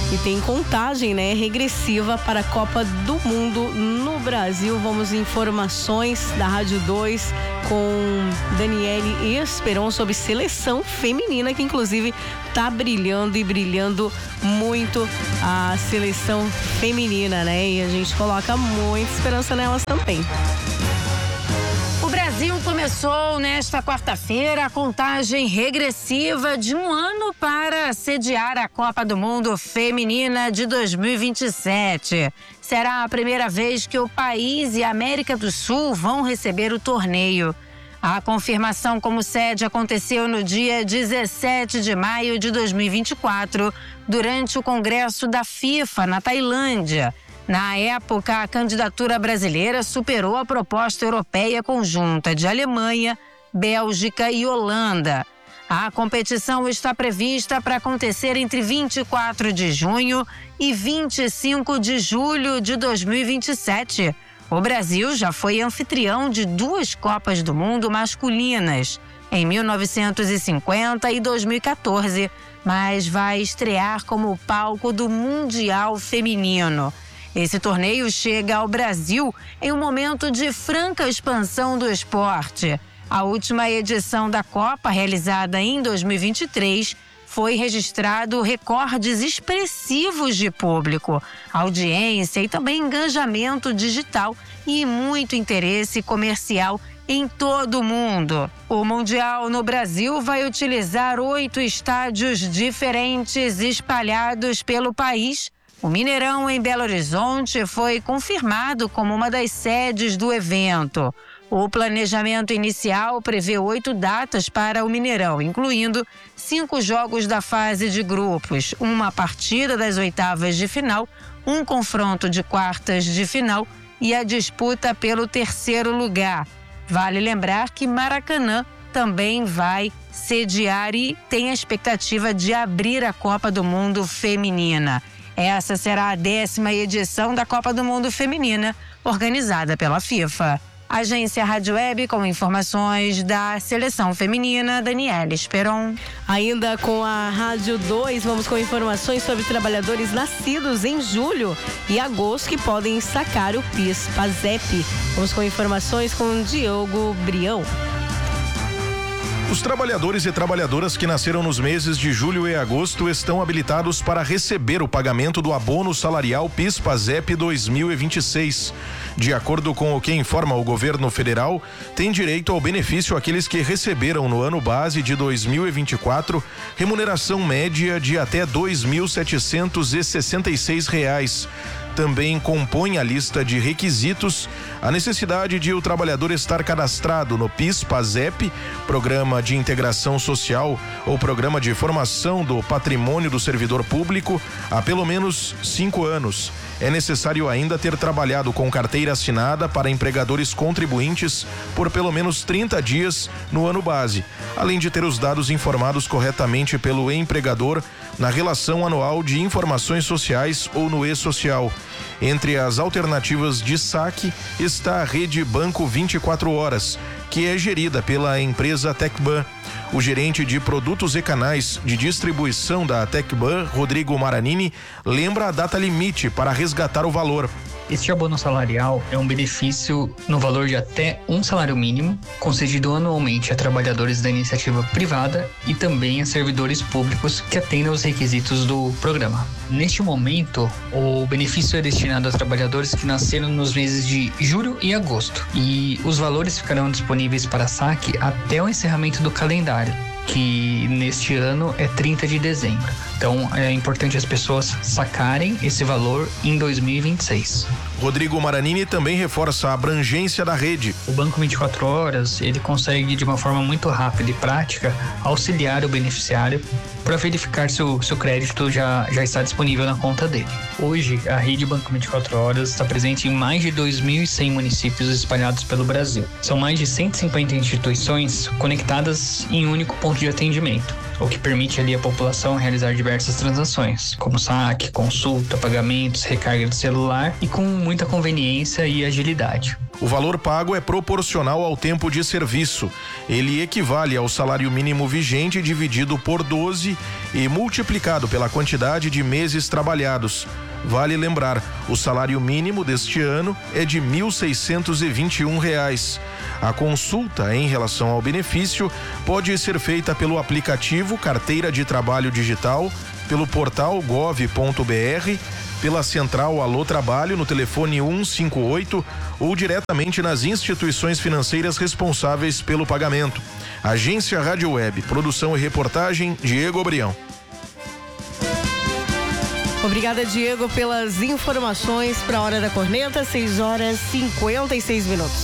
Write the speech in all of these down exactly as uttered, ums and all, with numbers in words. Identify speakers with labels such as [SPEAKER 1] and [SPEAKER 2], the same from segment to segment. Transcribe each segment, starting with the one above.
[SPEAKER 1] E tem contagem, né, regressiva para a Copa do Mundo no Brasil. Vamos informações da Rádio dois com Daniele Esperon sobre seleção feminina, que inclusive tá brilhando e brilhando muito a seleção feminina, né? E a gente coloca muita esperança nelas também.
[SPEAKER 2] O Brasil começou nesta quarta-feira a contagem regressiva de um ano para sediar a Copa do Mundo Feminina de dois mil e vinte e sete. Será a primeira vez que o país e a América do Sul vão receber o torneio. A confirmação como sede aconteceu no dia dezessete de maio de dois mil e vinte e quatro, durante o Congresso da FIFA, na Tailândia. Na época, a candidatura brasileira superou a proposta europeia conjunta de Alemanha, Bélgica e Holanda. A competição está prevista para acontecer entre vinte e quatro de junho e vinte e cinco de julho de dois mil e vinte e sete. O Brasil já foi anfitrião de duas Copas do Mundo masculinas, em mil novecentos e cinquenta e dois mil e quatorze, mas vai estrear como palco do Mundial Feminino. Esse torneio chega ao Brasil em um momento de franca expansão do esporte. A última edição da Copa, realizada em dois mil e vinte e três, foi registrado recordes expressivos de público, audiência e também engajamento digital e muito interesse comercial em todo o mundo. O Mundial no Brasil vai utilizar oito estádios diferentes espalhados pelo país. O Mineirão, em Belo Horizonte, foi confirmado como uma das sedes do evento. O planejamento inicial prevê oito datas para o Mineirão, incluindo cinco jogos da fase de grupos, uma partida das oitavas de final, um confronto de quartas de final e a disputa pelo terceiro lugar. Vale lembrar que Maracanã também vai sediar e tem a expectativa de abrir a Copa do Mundo Feminina. Essa será a décima edição da Copa do Mundo Feminina, organizada pela FIFA. Agência Rádio Web com informações da seleção feminina, Daniele Esperon.
[SPEAKER 1] Ainda com a Rádio dois, vamos com informações sobre trabalhadores nascidos em julho e agosto que podem sacar o PIS/PASEP. Vamos com informações com Diogo Brião.
[SPEAKER 3] Os trabalhadores e trabalhadoras que nasceram nos meses de julho e agosto estão habilitados para receber o pagamento do abono salarial PIS/PASEP dois mil e vinte e seis. De acordo com o que informa o governo federal, tem direito ao benefício aqueles que receberam no ano base de dois mil e vinte e quatro remuneração média de até dois mil setecentos e sessenta e seis reais. Também compõe a lista de requisitos a necessidade de o trabalhador estar cadastrado no PIS/PASEP, Programa de Integração Social ou Programa de Formação do Patrimônio do Servidor Público, há pelo menos cinco anos. É necessário ainda ter trabalhado com carteira assinada para empregadores contribuintes por pelo menos trinta dias no ano base, além de ter os dados informados corretamente pelo empregador na relação anual de informações sociais ou no e-social. Entre as alternativas de saque está a rede Banco vinte e quatro horas, que é gerida pela empresa Tecban. O gerente de produtos e canais de distribuição da Tecban, Rodrigo Maranini, lembra a data limite para resgatar o valor.
[SPEAKER 4] Este abono salarial é um benefício no valor de até um salário mínimo, concedido anualmente a trabalhadores da iniciativa privada e também a servidores públicos que atendem aos requisitos do programa. Neste momento, o benefício é destinado a trabalhadores que nasceram nos meses de julho e agosto, e os valores ficarão disponíveis para saque até o encerramento do calendário, que neste ano é trinta de dezembro. Então é importante as pessoas sacarem esse valor em dois mil e vinte e seis.
[SPEAKER 3] Rodrigo Maranini também reforça a abrangência da rede.
[SPEAKER 4] O Banco vinte e quatro horas, ele consegue de uma forma muito rápida e prática auxiliar o beneficiário para verificar se o seu crédito já, já está disponível na conta dele. Hoje, a rede Banco vinte e quatro horas está presente em mais de dois mil e cem municípios espalhados pelo Brasil. São mais de cento e cinquenta instituições conectadas em um único ponto de atendimento, o que permite ali a população realizar diversas transações, como saque, consulta, pagamentos, recarga de celular e com muita conveniência e agilidade.
[SPEAKER 3] O valor pago é proporcional ao tempo de serviço. Ele equivale ao salário mínimo vigente dividido por doze e multiplicado pela quantidade de meses trabalhados. Vale lembrar, o salário mínimo deste ano é de mil seiscentos e vinte e um reais. A consulta em relação ao benefício pode ser feita pelo aplicativo Carteira de Trabalho Digital, pelo portal gov ponto br, pela central Alô Trabalho no telefone um cinco oito ou diretamente nas instituições financeiras responsáveis pelo pagamento. Agência Rádio Web, produção e reportagem, Diego Brião.
[SPEAKER 1] Obrigada, Diego, pelas informações para a Hora da Corneta, seis horas e cinquenta e seis minutos.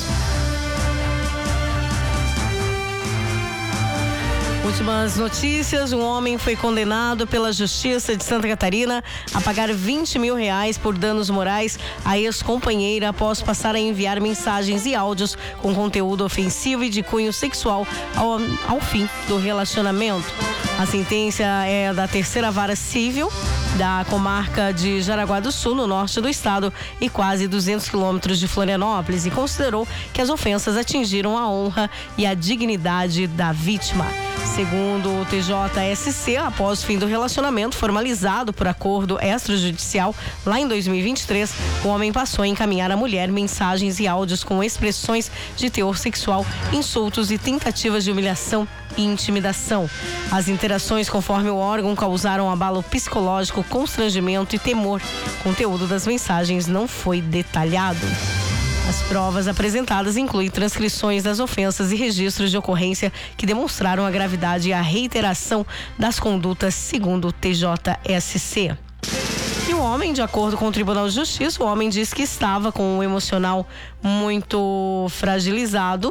[SPEAKER 1] Últimas notícias: um homem foi condenado pela Justiça de Santa Catarina a pagar vinte mil reais por danos morais à ex-companheira após passar a enviar mensagens e áudios com conteúdo ofensivo e de cunho sexual ao, ao fim do relacionamento. A sentença é da terceira vara civil da comarca de Jaraguá do Sul, no norte do estado, e quase duzentos quilômetros de Florianópolis, e considerou que as ofensas atingiram a honra e a dignidade da vítima. Segundo o T J S C, após o fim do relacionamento formalizado por acordo extrajudicial lá em dois mil e vinte e três, o homem passou a encaminhar à mulher mensagens e áudios com expressões de teor sexual, insultos e tentativas de humilhação e intimidação. As interações, conforme o órgão, causaram abalo psicológico, constrangimento e temor. O conteúdo das mensagens não foi detalhado. As provas apresentadas incluem transcrições das ofensas e registros de ocorrência que demonstraram a gravidade e a reiteração das condutas, segundo o T J S C. E o homem, de acordo com o Tribunal de Justiça, o homem diz que estava com o emocional muito fragilizado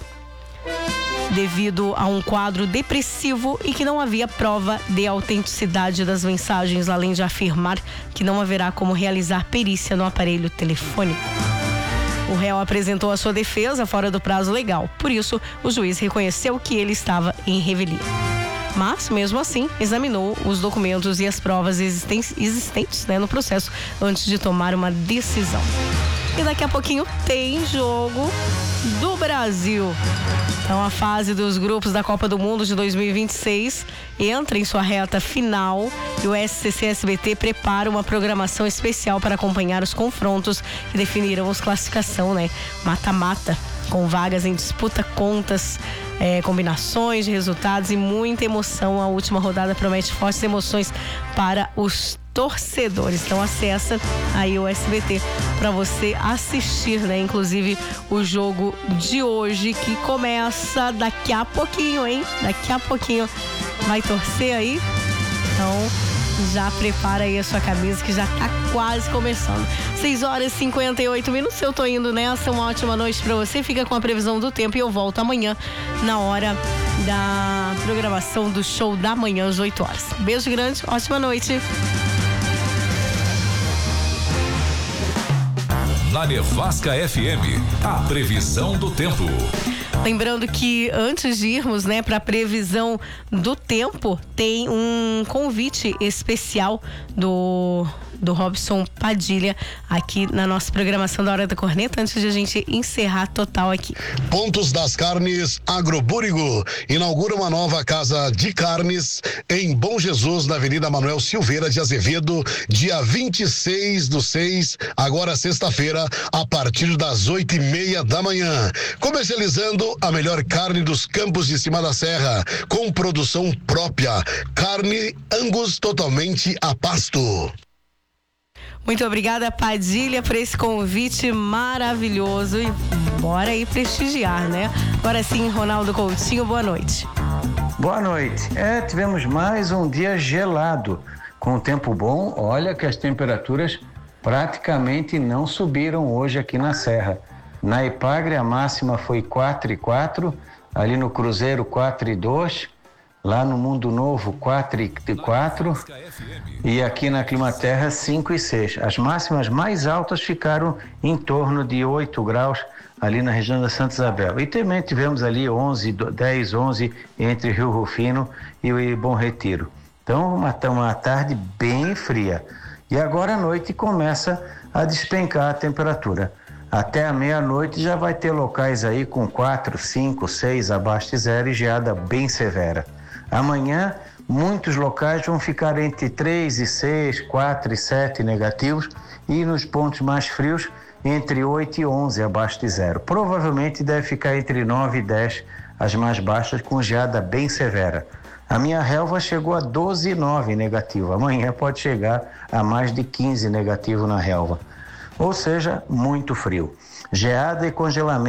[SPEAKER 1] devido a um quadro depressivo e que não havia prova de autenticidade das mensagens, além de afirmar que não haverá como realizar perícia no aparelho telefônico. O réu apresentou a sua defesa fora do prazo legal, por isso o juiz reconheceu que ele estava em revelia. Mas, mesmo assim, examinou os documentos e as provas existentes, existentes né, no processo antes de tomar uma decisão. E daqui a pouquinho tem jogo do Brasil. Então a fase dos grupos da Copa do Mundo de dois mil e vinte e seis entra em sua reta final e o S C C S B T prepara uma programação especial para acompanhar os confrontos que definirão as classificação, né? Mata-mata, com vagas em disputa, contas, é, combinações de resultados e muita emoção. A última rodada promete fortes emoções para os torcedores. Então acessa aí o S B T para você assistir, né? Inclusive o jogo de hoje que começa daqui a pouquinho, hein? Daqui a pouquinho vai torcer aí. Então já prepara aí a sua camisa que já tá quase começando. seis horas e cinquenta e oito minutos. Eu tô indo nessa. Uma ótima noite para você. Fica com a previsão do tempo e eu volto amanhã na hora da programação do show da manhã às oito horas. Beijo grande, ótima noite.
[SPEAKER 5] Na Nevasca F M, a previsão do tempo.
[SPEAKER 1] Lembrando que antes de irmos, né, para a previsão do tempo, tem um convite especial do do Robson Padilha aqui na nossa programação da Hora da Corneta, antes de a gente encerrar total aqui.
[SPEAKER 6] Pontos das Carnes Agrobúrigo inaugura uma nova casa de carnes em Bom Jesus, na Avenida Manuel Silveira de Azevedo, dia vinte e seis do seis, agora sexta-feira, a partir das oito e meia da manhã. Comercializando a melhor carne dos campos de cima da serra, com produção própria, carne Angus totalmente a pasto.
[SPEAKER 1] Muito obrigada, Padilha, por esse convite maravilhoso e bora aí prestigiar, né? Agora sim, Ronaldo Coutinho, boa noite.
[SPEAKER 7] Boa noite. É, tivemos mais um dia gelado, com tempo bom. Olha que as temperaturas praticamente não subiram hoje aqui na Serra. Na Ipagre a máxima foi quatro e quatro, ali no Cruzeiro quatro e dois, lá no Mundo Novo quatro e quatro e aqui na Climaterra cinco e seis. As máximas mais altas ficaram em torno de oito graus ali na região da Santa Isabel. E também tivemos ali onze, dez, onze entre Rio Rufino e Bom Retiro. Então uma, uma tarde bem fria. E agora à noite começa a despencar a temperatura. Até a meia-noite já vai ter locais aí com quatro, cinco, seis abaixo de zero e geada bem severa. Amanhã, muitos locais vão ficar entre três e seis, quatro e sete negativos e nos pontos mais frios entre oito e onze abaixo de zero. Provavelmente deve ficar entre nove e dez as mais baixas com geada bem severa. A minha relva chegou a doze e nove negativo. Amanhã pode chegar a mais de quinze negativo na relva. Ou seja, muito frio. Geada e congelamento.